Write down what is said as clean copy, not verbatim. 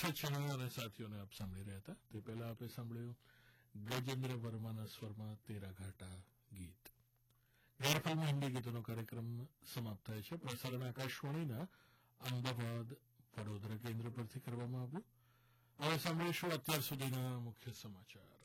હર્ષદ શાહ અને સાથીઓને આપ સાંભળી રહ્યા હતા. તે પહેલા આપણે સાંભળ્યું ગજેન્દ્ર વર્માના સ્વરમાં તેરા ઘાટા ગીત. ગેરફિલ્મ હિન્દી ગીતોનો કાર્યક્રમ સમાપ્ત થાય છે. પ્રસારણ આકાશવાણીના અમદાવાદ વડોદરા કેન્દ્ર પરથી કરવામાં આવ્યું. હવે સાંભળીશું અત્યાર સુધીના મુખ્ય સમાચાર.